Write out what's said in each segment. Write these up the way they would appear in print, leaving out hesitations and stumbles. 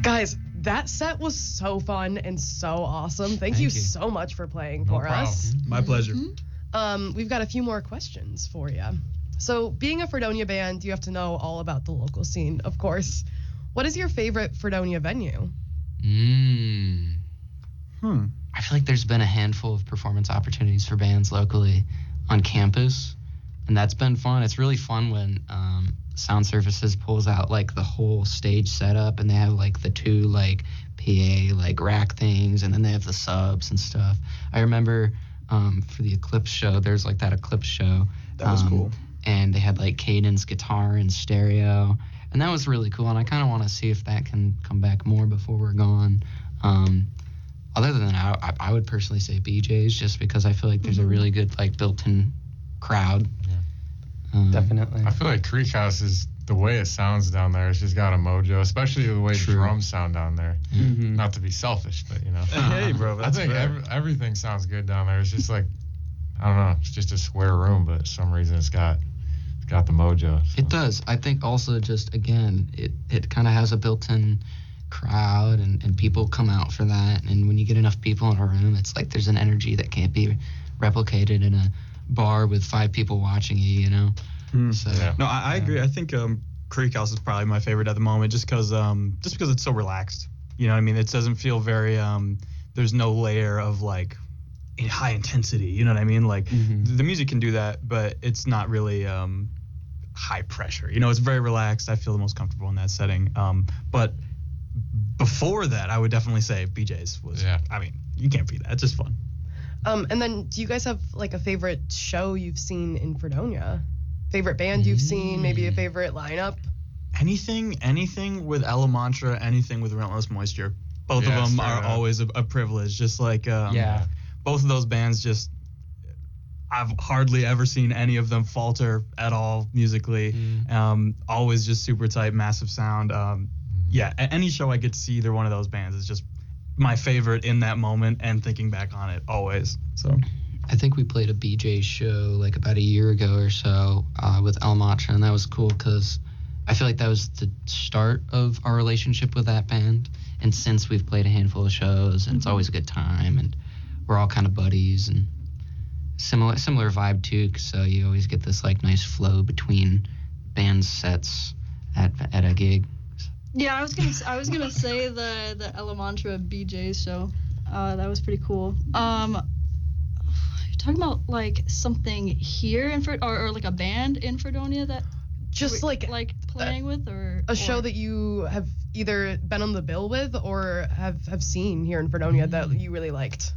Guys, that set was so fun and so awesome. Thank you so much for playing for us. My pleasure. We've got a few more questions for you. So, being a Fredonia band, you have to know all about the local scene, of course. What is your favorite Fredonia venue? I feel like there's been a handful of performance opportunities for bands locally on campus, and that's been fun. It's really fun when Sound Services pulls out like the whole stage setup, and they have like the two like PA like rack things, and then they have the subs and stuff. I remember for the Eclipse show, there's like that Eclipse show. That was cool. And they had like Caden's guitar and stereo, and that was really cool. And I kind of want to see if that can come back more before we're gone. Other than that, I would personally say BJ's, just because I feel like there's a really good like built-in crowd. Definitely. I feel like Creek House is the way it sounds down there. It's just got a mojo, especially the way drums sound down there. Not to be selfish, but you know. Hey, bro, that's I think everything sounds good down there. It's just like, I don't know, it's just a square room, but for some reason it's got the mojo. So. It does. I think also just again, it kind of has a built-in crowd, and people come out for that. And when you get enough people in a room, it's like there's an energy that can't be replicated in a bar with 5 people watching you, you know. So no, I agree. I think Creek House is probably my favorite at the moment, just because it's so relaxed. You know what I mean? It doesn't feel very there's no layer of like high intensity. You know what I mean? Like the music can do that, but it's not really high pressure. You know, it's very relaxed. I feel the most comfortable in that setting. But before that, I would definitely say BJ's was. I mean, you can't beat that. It's just fun. And then, do you guys have like a favorite show you've seen in Fredonia? Favorite band you've seen? Maybe a favorite lineup? Anything with Ella Mantra, anything with Relentless Moisture. Both of them are always a privilege. Just like both of those bands, just I've hardly ever seen any of them falter at all musically. Always just super tight, massive sound. Any show I get to see either one of those bands is just my favorite in that moment, and thinking back on it always. So I think we played a BJ show like about a year ago or so with El Macha, and that was cool because I feel like that was the start of our relationship with that band. And since we've played a handful of shows, and it's always a good time, and we're all kind of buddies, and similar vibe too. So you always get this like nice flow between band sets at a gig. Yeah, I was gonna say the Ella Mantra BJ show. That was pretty cool. You're talking about like something here in or like a band in Fredonia that just like playing with, or a show that you have either been on the bill with or have seen here in Fredonia that you really liked.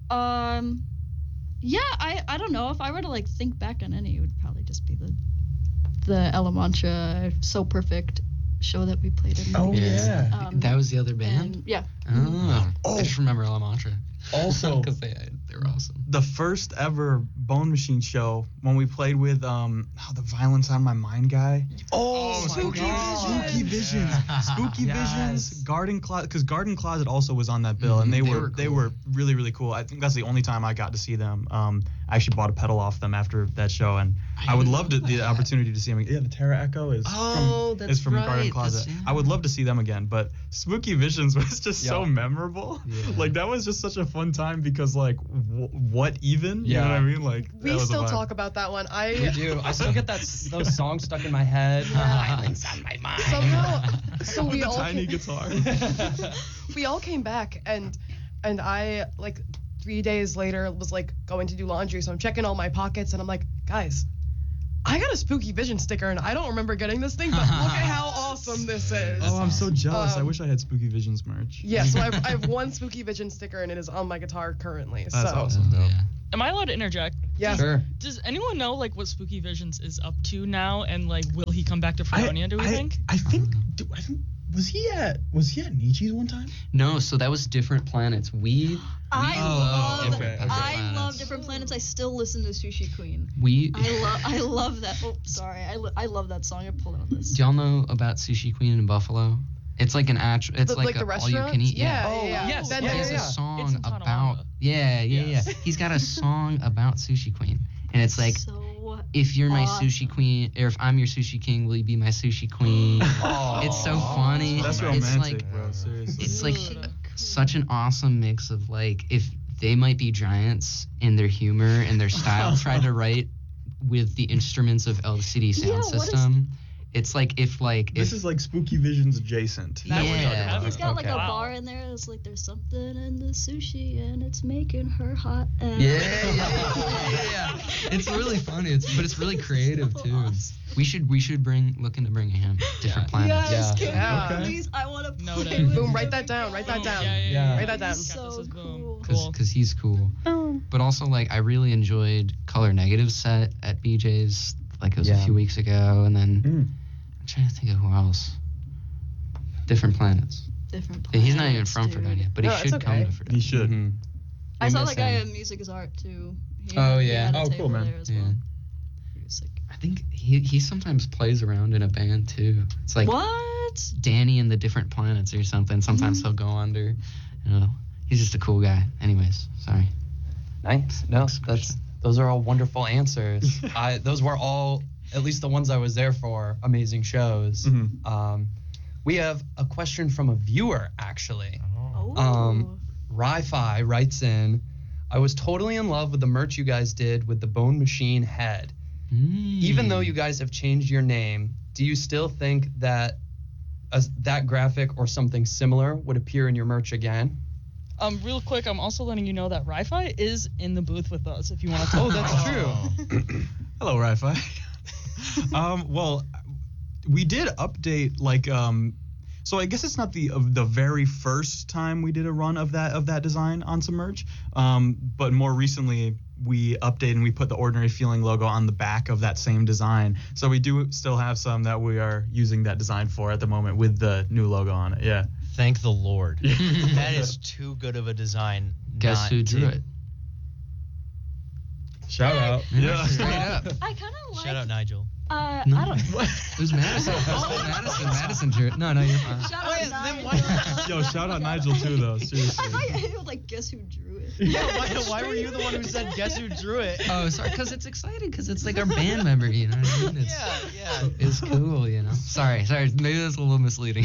Yeah, I don't know. If I were to like think back on any, it would probably just be the Ella Mantra So Perfect show that we played in. That was the other band? Yeah. I just remember El Mantra. Also, because they were awesome. The first ever Bone Machine show when we played with the Violence on My Mind guy. Spooky Visions. Spooky Visions. Garden Closet, because Garden Closet also was on that bill, and they were really, really cool. I think that's the only time I got to see them. I actually bought a pedal off them after that show, and I would love the opportunity to see them. Yeah, the Terra Echo is from Garden Closet. I would love to see them again, but Spooky Visions was just so memorable. Like that was just such a fun time because like what even? You know what I mean? Like we still talk about that one. We do. I still get those songs stuck in my head. Violence on my mind. Somehow, so we all tiny guitar. We all came back and I like 3 days later was like going to do laundry, so I'm checking all my pockets and I'm like, guys, I got a Spooky Vision sticker and I don't remember getting this thing, but look at how awesome this is. Oh, I'm so jealous. I wish I had Spooky Visions merch. Yeah, so I have one Spooky Vision sticker and it is on my guitar currently. That's awesome, though. Am I allowed to interject? Yeah. Sure. Does anyone know like what Spooky Visions is up to now, and like will he come back to Fredonia? Do we think? I think was he at Nietzsche's one time? No, so that was Different Planets. I love Different Planets. I still listen to Sushi Queen. I love that. Oh, sorry. I love that song. I pulled it on this. Do y'all know about Sushi Queen in Buffalo? It's like an actual. It's like the a restaurant. All you can eat. Yes. That He has area. a song It's in about. Tonawanda. Yeah. He's got a song about Sushi Queen, and it's like. So if you're my sushi queen, or if I'm your sushi king, will you be my sushi queen? It's so funny. That's romantic, bro. Seriously. It's like such an awesome mix of like if they might be giants in their humor and their style, try to write with the instruments of LCD Sound System. It's like if this is like Spooky Visions adjacent. Yeah. He's got like a bar in there. It's like there's something in the sushi and it's making her hot. And Yeah. It's really funny. But it's really creative too. We should look into bringing him different planets. Yes, Yeah. please. I want to play Noted. with Boom, him. write that down. Write that down. Yeah. Write that down. He's so This is cool. Because he's cool. But also like I really enjoyed Color Negative set at BJ's. Like it was a few weeks ago, and then I'm trying to think of who else. Different planets. Different And he's not even from dude. Fredonia, but No, he it's should okay. come to Fredonia. He should. Mm-hmm. I saw that guy in Music is Art too. He had a Oh, table cool, man. there as well. He was sick. I think he sometimes plays around in a band too. It's like What? Danny and the Different Planets or something. Sometimes he'll go under. He's just a cool guy. Anyways, sorry. Nice. No, those are all wonderful answers. Those were all, at least the ones I was there for, amazing shows. We have a question from a viewer, actually. Oh. Ri-Fi writes in, I was totally in love with the merch you guys did with the Bone Machine head. Even though you guys have changed your name, do you still think that that graphic or something similar would appear in your merch again? Real quick, I'm also letting you know that Ri-Fi is in the booth with us if you want to talk. Oh, that's true. Hello, Ri-Fi. Well, we did update so I guess it's not the very first time we did a run of that design on some merch, but more recently we updated and we put the Ordinary Feeling logo on the back of that same design. So we do still have some that we are using that design for at the moment with the new logo on it. Yeah. Thank the Lord. That is too good of a design. Guess who drew it? Shout out. Yeah. Straight up. I kind of like. Shout out Nigel. I don't. Who's Madison? Madison drew it. No, you're fine. Shout out Nigel. Yo, shout out Nigel too, though. Seriously. I was like, guess who drew it? Yeah, why were you the one who said guess who drew it? Oh, sorry, because it's exciting, because it's like our band member, you know what I mean? Yeah. It's cool, you know. Sorry, maybe that's a little misleading.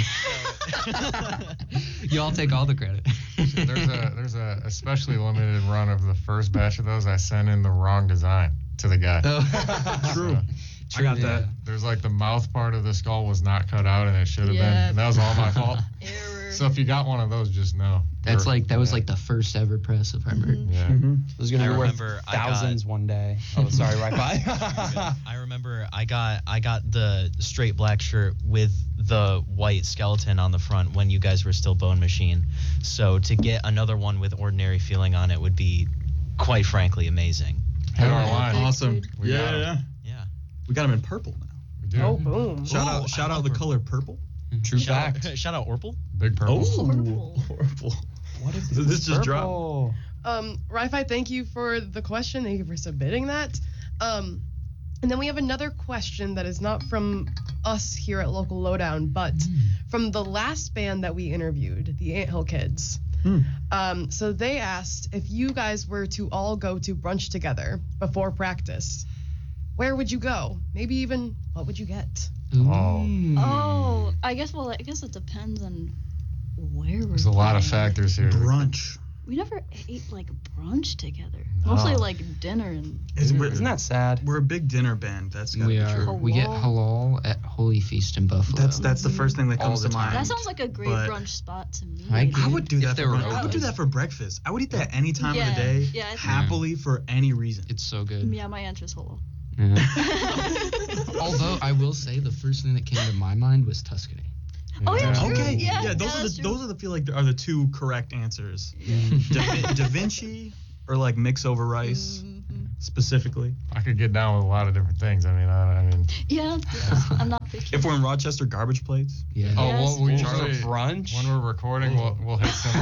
You all take all the credit. There's a especially limited run of the first batch of those. I sent in the wrong design to the guy. Oh. True. I got that. There's like the mouth part of the skull was not cut out and it should have been. Yeah. And that was all my fault. Error. So if you got one of those, just know. That was like the first ever press of our merch. Yeah. There's going to be worth thousands one day. Oh, sorry, Ri-Fi. I remember I got the straight black shirt with the white skeleton on the front when you guys were still Bone Machine. So to get another one with Ordinary Feeling on it would be, quite frankly, amazing. Hit our line. Awesome. We got 'em. Yeah. Yeah. We got them in purple now. We do. Oh, boom. Shout out the color purple. True fact. Shout out Orpal. Big purple. Purple. What is this? Just dropped. Ri-Fi, thank you for the question. Thank you for submitting that. And then we have another question that is not from us here at Local Lowdown, but from the last band that we interviewed, the Anthill Kids. So they asked if you guys were to all go to brunch together before practice, where would you go? Maybe even what would you get? Oh, I guess it depends on where we're There's a lot of going. factors here. Brunch. We never ate like brunch together. Mostly like dinner and. Isn't that sad? We're a big dinner band. That's gotta We be are. true. We get halal at Holy Feast in Buffalo. That's the first thing that comes to mind. That sounds like a great but brunch spot to me. I would do If that they for were brunch. I would do open. that for breakfast. I would eat that any time of the Yeah, day, yeah, I think- happily for any reason. It's so good. Yeah, my answer's hello. Yeah. Although I will say the first thing that came to my mind was Tuscany. Oh yeah, true. Okay. Yeah, Those are the feel like are the two correct answers. Da Vinci or like mix over rice specifically. I could get down with a lot of different things. I mean. Yeah, I'm not picky. If we're in Rochester, garbage plates. Yeah. Oh, Yes. well, we We'll usually start brunch. When we're recording, we'll hit some.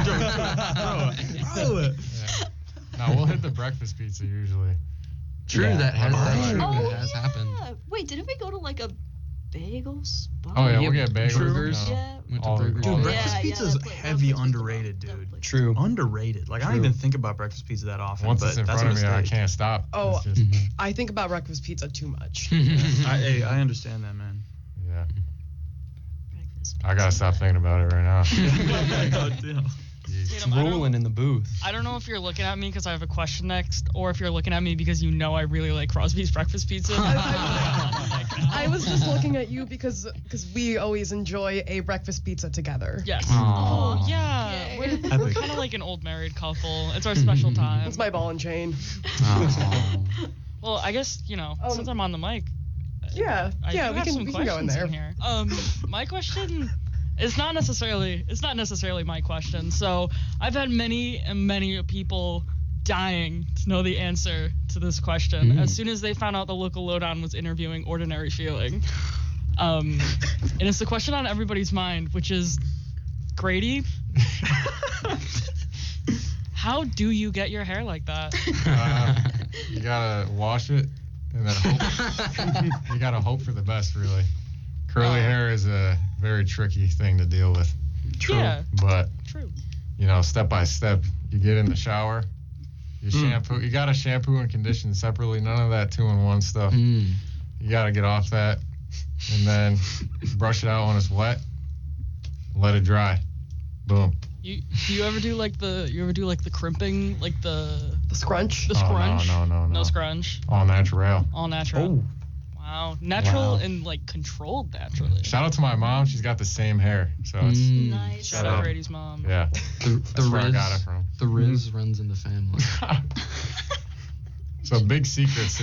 Throw it. No, we'll hit the breakfast pizza usually. True, Yeah. that has Oh, happened. yeah. Wait, didn't we go to like a bagel spot? Oh yeah, Yeah, we'll get bagels. burgers. No. Yeah. Went all the burgers. Dude, all the- breakfast Yeah, pizza is that place heavy was underrated, that dude. place. True. Underrated. Like I don't True. even think about breakfast pizza that often. Once but it's in that's front a of me, I mistake. can't stop. Oh, It's just, I think about breakfast pizza too much. I understand that, man. yeah. Breakfast I gotta pizza. stop thinking about it right now. It's Tatum, I don't- rolling in the booth. I don't know if you're looking at me because I have a question next, or if you're looking at me because you know I really like Crosby's breakfast pizza. I was just looking at you because we always enjoy a breakfast pizza together. Yes. Aw. Oh, yeah. Yay. We're Epic. kind of like an old married couple. It's our special time. It's my ball and chain. Oh. Well, I guess, since I'm on the mic, Yeah, I yeah, do we have some can go in questions there. here. My question is not necessarily my question. So I've had many people dying to know the answer to this question as soon as they found out the local lowdown was interviewing Ordinary Feeling. And it's the question on everybody's mind, which is, Grady, how do you get your hair like that? You gotta wash it and then hope. You gotta hope for the best, really. Curly hair is a very tricky thing to deal with. Yeah, But true. step by step, you get in the shower, you shampoo. You gotta shampoo and condition separately. None of that 2-in-1 stuff. Mm. You gotta get off that, and then brush it out when it's wet. Let it dry. Boom. Do you ever do like the crimping, like the Scrunch. scrunch? No. No scrunch. All natural. All natural. Wow. Natural and like controlled naturally. Shout out to my mom. She's got the same hair, so it's Nice. Shout out Grady's mom. yeah. The That's where I Riz, got it from. the Riz runs in the family. So big secrets.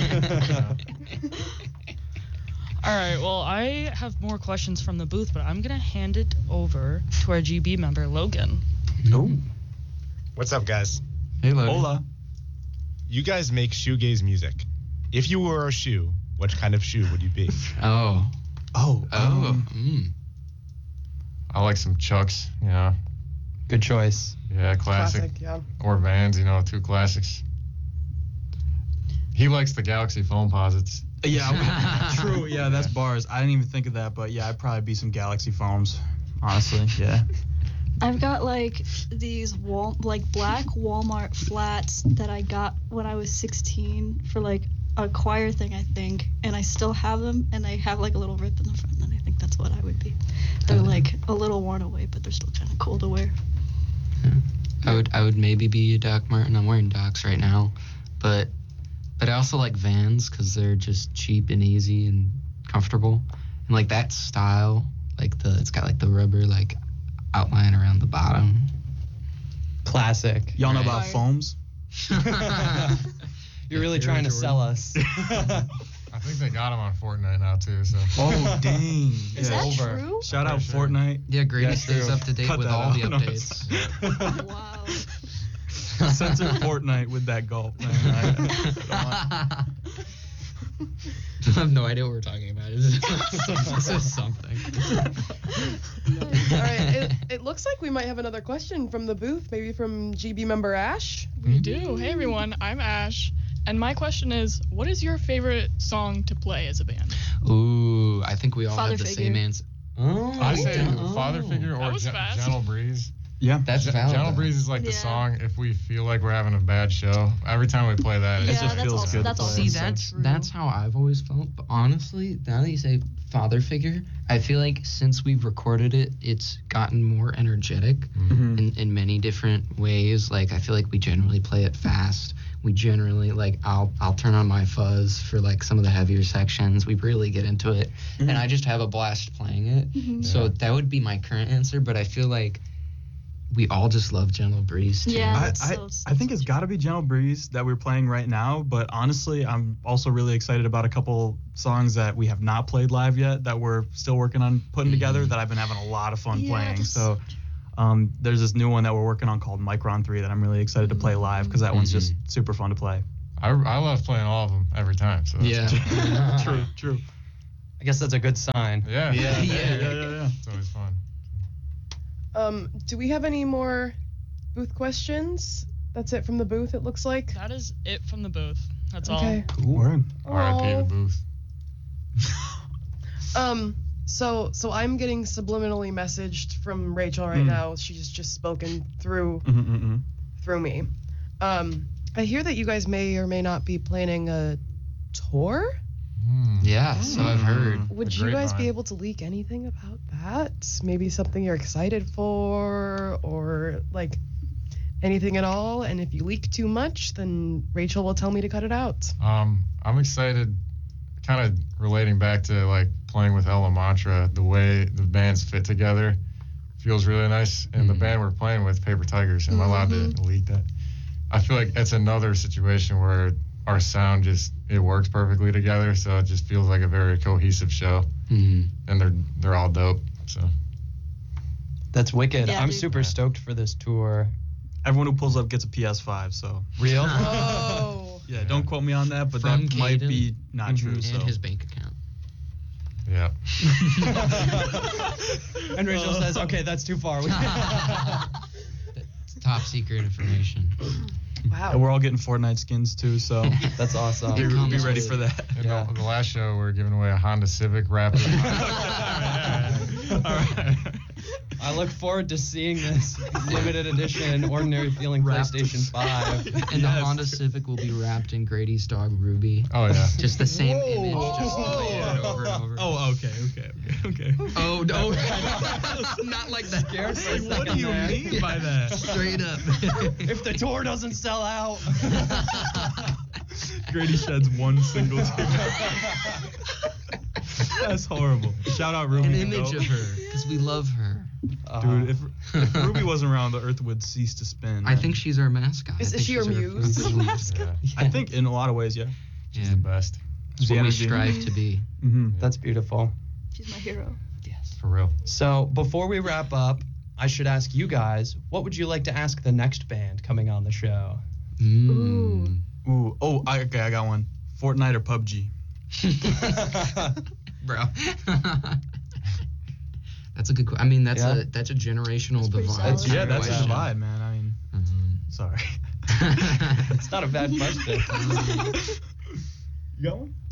All right. Well, I have more questions from the booth, but I'm gonna hand it over to our GB member Logan. Oh. What's up, guys? Hey, Logan. Hola. You guys make shoegaze music. If you were a shoe, what kind of shoe would you be? Oh. Oh. I like some Chucks. Good choice. Yeah, classic. Yeah. Or Vans. Two classics. He likes the Galaxy foam posits. Yeah. True. Yeah, that's bars. I didn't even think of that, but yeah, I'd probably be some Galaxy foams. Honestly, yeah. I've got like these black Walmart flats that I got when I was 16 for like a choir thing, I think, and I still have them, and they have like a little rip in the front, and I think that's what I would be. They're like a little worn away, but they're still kind of cool to wear. I would maybe be a Doc Martin. I'm wearing Docs right now, but I also like Vans because they're just cheap and easy and comfortable, and like that style, like it's got like the rubber like outline around the bottom. Classic. Y'all know Right. about foams? You're really trying to sell us. I think they got him on Fortnite now too. So. Oh, dang. Is Yeah. that over. true? Shout out Sure. Fortnite. Yeah, Grady Yeah, stays true. up to date Cut with that all the out. No, updates. Wow. Censor Fortnite with that gulp, man. I have no idea what we're talking about. This is something. All right. It looks like we might have another question from the booth, maybe from GB member Ash. We do. Hey everyone, I'm Ash, and my question is, what is your favorite song to play as a band? Ooh, I think we all Father have the Figure. same answer. Oh, I say oh. Father Figure or That was fast. Gentle Breeze. Yeah. That's valid. Gentle Breeze is like the Yeah. song if we feel like we're having a bad show. Every time we play that, it Yeah, just that's feels also good to that's play. also See, so true. that's how I've always felt. But honestly, now that you say Father Figure, I feel like since we've recorded it, it's gotten more energetic in many different ways. Like I feel like we generally play it fast. We generally like I'll turn on my fuzz for like some of the heavier sections. We really get into it, and I just have a blast playing it. So that would be my current answer. But I feel like we all just love Gentle Breeze too. Yeah. I That's so think it's got to be Gentle Breeze that we're playing right now, but honestly, I'm also really excited about a couple songs that we have not played live yet that we're still working on putting together that I've been having a lot of fun Yeah, playing. that's So there's this new one that we're working on called Micron 3 that I'm really excited to play live because that one's just super fun to play. I love playing all of them every time. So that's Yeah. True. I guess that's a good sign. Yeah. Yeah. It's always fun. Do we have any more booth questions? That's it from the booth, it looks like. That is it from the booth. That's Okay. Cool. Word. R.I.P. the Aw. booth. So I'm getting subliminally messaged from Rachel right now. She's just spoken through me. I hear that you guys may or may not be planning a tour. Yeah, so I've heard. Would you guys be able to leak anything about that? Maybe something you're excited for, or like anything at all? And if you leak too much, then Rachel will tell me to cut it out. I'm excited, kind of relating back to like playing with Ella Mantra. The way the bands fit together feels really nice. And the band we're playing with, Paper Tigers, am I allowed to leak that? I feel like it's another situation where our sound it works perfectly together, so it just feels like a very cohesive show. And they're all dope. So That's wicked. Yeah, I'm dude. super stoked for this tour. Everyone who pulls up gets a PS5, so. Real? Oh. Yeah, don't quote me on that, but From that might Caden be not true. and So. his bank account. yeah. And Rachel says, okay, that's too far. Top secret information. Wow. And we're all getting Fortnite skins too, so That's awesome. Here be comes ready the- for that. And Yeah. the last show, we're giving away a Honda Civic Rapid. All right. I look forward to seeing this limited edition Ordinary Feeling Wrapped. PlayStation 5. And the Honda Civic will be wrapped in Grady's dog Ruby. Oh, yeah. Just the same image, just Whoa. played over and over. Oh, okay. Oh, no. Not like that. Scared for a What do second you there. mean by that? Straight up. If the tour doesn't sell out. Grady sheds one single tear. That's horrible. Shout out Ruby. An you image know. of her, because we love her. Dude, if Ruby wasn't around, the earth would cease to spin. I think she's our mascot. Is I think she your she's our muse? muse. Yeah. I think in a lot of ways, yeah. She's Yeah. the best. It's The what we energy. strive to be. Mm-hmm. That's beautiful. She's my hero. For real. So before we wrap up, I should ask you guys, what would you like to ask the next band coming on the show? Mm. Ooh. Oh, okay, I got one. Fortnite or PUBG? Bro. That's a good question. I mean, that's Yeah. a That's generational pretty divide. solid. Yeah, that's a question. divide, man. I mean, sorry. It's not a bad question. You got one?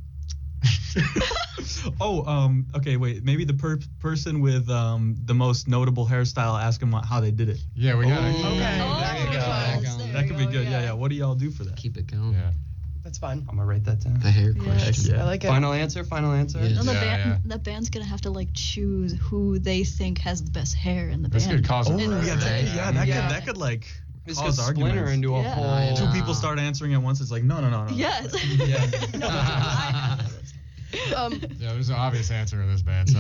Okay, wait. Maybe the person with the most notable hairstyle, ask them how they did it. Yeah, we got it. Okay. Oh, there you go. yes, there That you could be go, good. Yeah. What do y'all do for that? Keep it going. Yeah. That's fun. I'm gonna write that down. The hair Yes. question. Yeah. I like it. Final answer. Yeah. And the, Yeah, the band's gonna have to like choose who they think has the best hair in the This band. could cause Oh, a yeah, Right. that could like This could cause splinter arguments. into a Yeah. whole. Two people start answering at once. It's like no. Yes. Yeah. Yeah, there's an obvious answer in this band. So.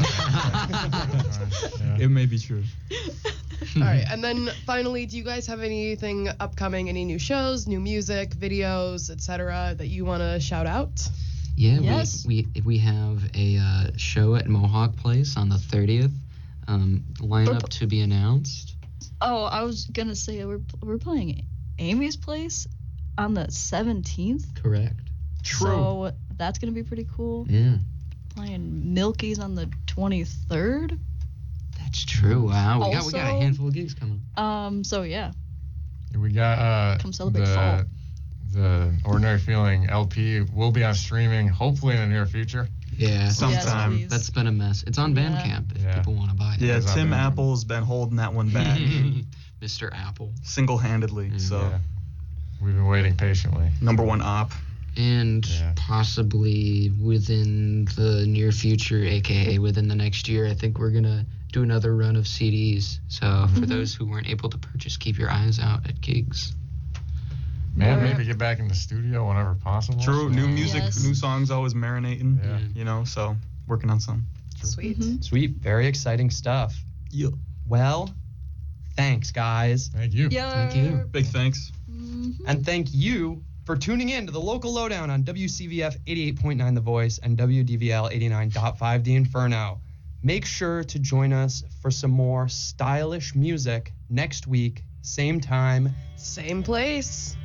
Yeah. It may be true. All right. And then finally, do you guys have anything upcoming? Any new shows, new music, videos, etc. that you want to shout out? Yeah, Yes. we have a show at Mohawk Place on the 30th. Lineup to be announced. Oh, I was gonna say we're playing Amy's Place on the 17th. Correct. So that's gonna be pretty cool. Yeah. Playing Milky's on the 23rd. That's true. Wow. We got a Also- handful of gigs coming. So yeah. We got Come celebrate fall. the Ordinary Feeling LP will be on streaming hopefully in the near future. Yeah. Sometime. Yes, That's been a mess. It's on Yeah. Bandcamp if Yeah. people want to buy it. Yeah, Goes up Tim there. Apple's been holding that one back Mr. Apple. single-handedly. So Yeah. We've been waiting patiently. number one op. And Yeah. possibly within the near future, aka within the next year, I think we're gonna do another run of CDs. So for those who weren't able to purchase, keep your eyes out at gigs. Man, maybe get back in the studio whenever possible. True, new music, Yes. new songs always marinating. Yeah. You know, so working on some. Sweet. Mhm. Sweet. Very exciting stuff. Yeah. Well, thanks, guys. Thank you. Yeah. Thank you. Big thanks. And thank you for tuning in to the local lowdown on WCVF 88.9 The Voice and WDVL 89.5 The Inferno. Make sure to join us for some more stylish music next week, same time. Same place.